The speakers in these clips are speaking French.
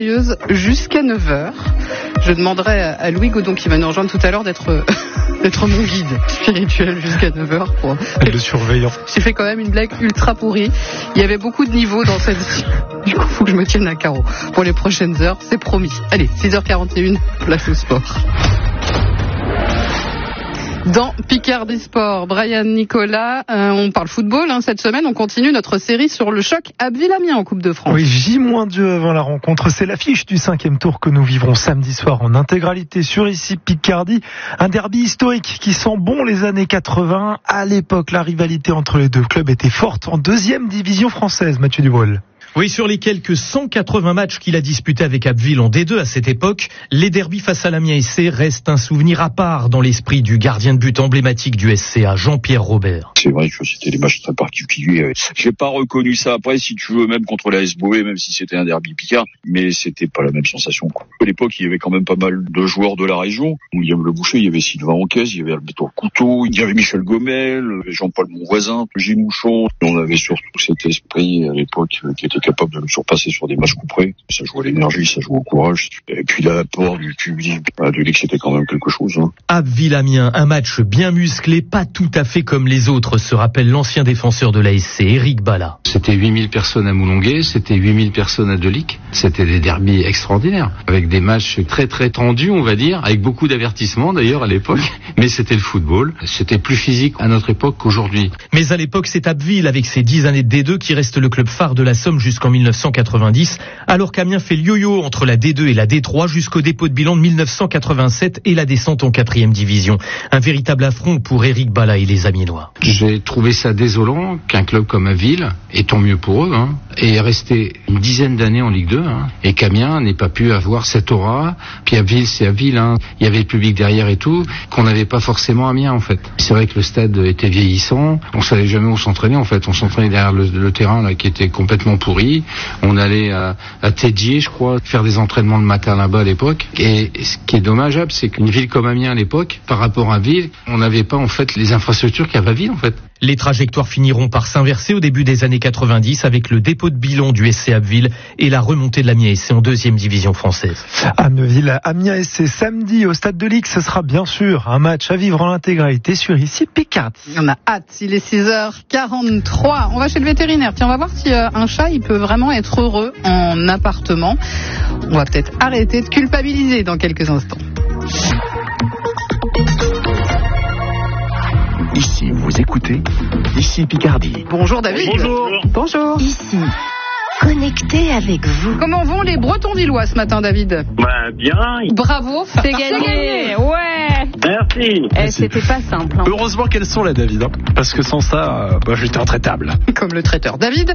Jusqu'à 9h. Je demanderai à Louis Godon qui va nous rejoindre tout à l'heure d'être mon guide spirituel jusqu'à 9h. Le surveillant. J'ai fait quand même une blague ultra pourrie. Il y avait beaucoup de niveaux dans celle-ci. Du coup, il faut que je me tienne à carreau pour les prochaines heures. C'est promis. Allez, 6h41, place au sport. Dans Picardie Sport, Brian Nicolas, on parle football cette semaine, on continue notre série sur le choc Abbeville-Amiens en Coupe de France. Oui, J-2 avant la rencontre, c'est l'affiche du 5e tour que nous vivrons samedi soir en intégralité sur ici Picardie. Un derby historique qui sent bon les années 80. À l'époque, la rivalité entre les deux clubs était forte en 2e division française, Mathieu Dubreuil. Oui, sur les quelques 180 matchs qu'il a disputés avec Abbeville en D2 à cette époque, les derbys face à l'Amiens SC restent un souvenir à part dans l'esprit du gardien de but emblématique du SCA, Jean-Pierre Robert. C'est vrai que c'était des matchs très particuliers. J'ai pas reconnu ça après, si tu veux, même contre la SBOE, même si c'était un derby picard, mais c'était pas la même sensation, quoi. À l'époque, il y avait quand même pas mal de joueurs de la région. William Le Boucher, il y avait Sylvain Ancaise, il y avait Alberto Couteau, il y avait Michel Gomel, Jean-Paul Monvoisin, Gilles Mouchon. On avait surtout cet esprit à l'époque qui était capable de nous surpasser sur des matchs couperés. Ça joue à l'énergie, ça joue au courage. Et puis l'apport du public a donné que c'était quand même quelque chose. Abbeville-Amiens, un match bien musclé, pas tout à fait comme les autres, se rappelle l'ancien défenseur de l'ASC, Éric Balla. C'était 8000 personnes à Moulonguet, c'était 8000 personnes à Delic. C'était des derbys extraordinaires, avec des matchs très très tendus, on va dire, avec beaucoup d'avertissements d'ailleurs à l'époque. Mais c'était le football, c'était plus physique à notre époque qu'aujourd'hui. Mais à l'époque, c'est Abbeville, avec ses 10 années de D2, qui reste le club phare de la Somme jusqu'en 1990, alors qu'Amiens fait le yo-yo entre la D2 et la D3 jusqu'au dépôt de bilan de 1987 et la descente en 4e division. Un véritable affront pour Éric Balla et les Amiénois. J'ai trouvé ça désolant qu'un club comme Abbeville, et tant mieux pour eux, est resté une dizaine d'années en Ligue 2, et qu'Amiens n'ait pas pu avoir cette aura. Puis Abbeville, c'est Abbeville, il y avait le public derrière et tout, qu'on n'avait pas forcément à Amiens en fait. C'est vrai que le stade était vieillissant, on savait jamais où s'entraîner en fait, on s'entraînait derrière le terrain là qui était complètement pourri. On allait à Tédier, je crois, faire des entraînements le matin là-bas à l'époque. Et ce qui est dommageable, c'est qu'une ville comme Amiens à l'époque, par rapport à Abbeville, on n'avait pas en fait les infrastructures qu'à Abbeville en fait. Les trajectoires finiront par s'inverser au début des années 90 avec le dépôt de bilan du SC Abbeville et la remontée de l'Amiens SC en 2e division française. Abbeville, Amiens SC samedi au stade de Lix, ce sera bien sûr un match à vivre en intégralité sur ici Picardie. On a hâte, il est 6h43. On va chez le vétérinaire. Tiens, on va voir si un chat, il peut vraiment être heureux en appartement. On va peut-être arrêter de culpabiliser dans quelques instants. Ici, vous écoutez, ici Picardie. Bonjour David. Bonjour. Ici, connecté avec vous. Comment vont les Bretons d'Illois ce matin, David? Bien. Bravo, C'est gagné. Ouais. Merci. C'était pas simple. Heureusement qu'elles sont là, David, parce que sans ça, j'étais intraitable. Comme le traiteur. David,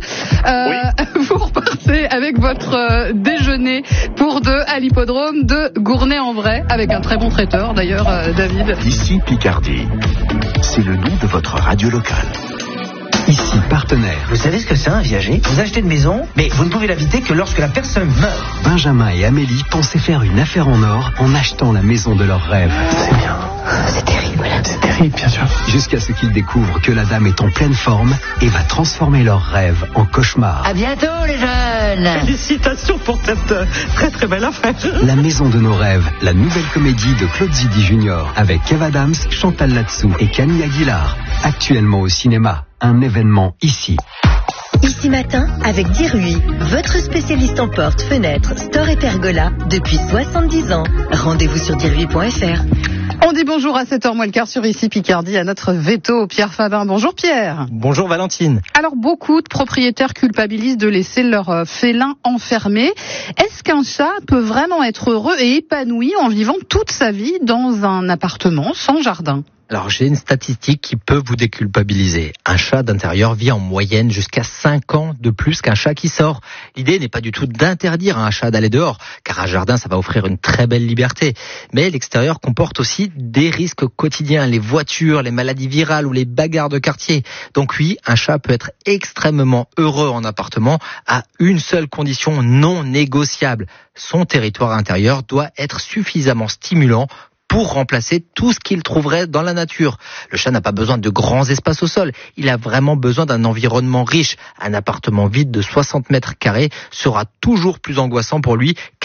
vous repartez avec votre déjeuner pour deux à l'hippodrome de Gournay-en-Bray, avec un très bon traiteur d'ailleurs, David. Ici Picardie, c'est le nom de votre radio locale. Ici, partenaire. Vous savez ce que c'est un viager? Vous achetez une maison, mais vous ne pouvez l'habiter que lorsque la personne meurt. Benjamin et Amélie pensaient faire une affaire en or en achetant la maison de leurs rêves. C'est bien. C'est terrible. C'est terrible, bien sûr. Jusqu'à ce qu'ils découvrent que la dame est en pleine forme et va transformer leurs rêves en cauchemar. À bientôt, les jeunes. Félicitations pour cette très très belle affaire. La maison de nos rêves, la nouvelle comédie de Claude Zidi Junior avec Kev Adams, Chantal Latsou et Camille Aguilar. Actuellement au cinéma. Un événement ici. Ici matin, avec Dirui, votre spécialiste en portes, fenêtres, store et pergola depuis 70 ans. Rendez-vous sur dirui.fr. On dit bonjour à 7h moins le quart sur ici Picardie à notre veto, Pierre Fabin. Bonjour Pierre. Bonjour Valentine. Alors beaucoup de propriétaires culpabilisent de laisser leur félin enfermé. Est-ce qu'un chat peut vraiment être heureux et épanoui en vivant toute sa vie dans un appartement sans jardin ? Alors j'ai une statistique qui peut vous déculpabiliser. Un chat d'intérieur vit en moyenne jusqu'à 5 ans de plus qu'un chat qui sort. L'idée n'est pas du tout d'interdire à un chat d'aller dehors, car un jardin ça va offrir une très belle liberté. Mais l'extérieur comporte aussi des risques quotidiens, les voitures, les maladies virales ou les bagarres de quartier. Donc oui, un chat peut être extrêmement heureux en appartement à une seule condition non négociable. Son territoire intérieur doit être suffisamment stimulant pour remplacer tout ce qu'il trouverait dans la nature. Le chat n'a pas besoin de grands espaces au sol. Il a vraiment besoin d'un environnement riche. Un appartement vide de 60 mètres carrés sera toujours plus angoissant pour lui